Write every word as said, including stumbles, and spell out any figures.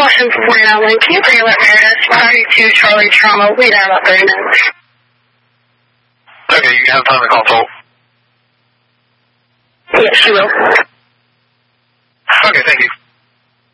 Washington four nine one, can you bring up Meredith, thirty-two Charlie Trauma, we down about thirty minutes. Okay, you have time to consult. Yes, she will.